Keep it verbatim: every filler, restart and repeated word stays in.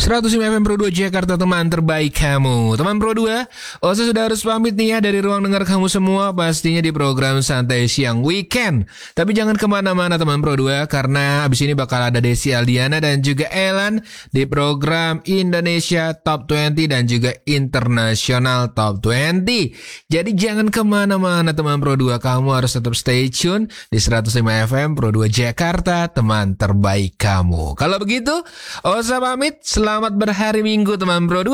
seratus lima F M Pro dua Jakarta, teman terbaik kamu. Teman Pro dua, Osa sudah harus pamit nih ya dari ruang dengar kamu semua, pastinya di program Santai Siang Weekend. Tapi jangan kemana-mana teman Pro dua, karena abis ini bakal ada Desi Aldiana dan juga Elan di program Indonesia Top dua puluh dan juga International Top dua puluh. Jadi jangan kemana-mana teman Pro dua, kamu harus tetap stay tune di seratus lima F M Pro dua Jakarta, teman terbaik kamu. Kalau begitu, Osa pamit. Selamat berhari Minggu teman Pro dua.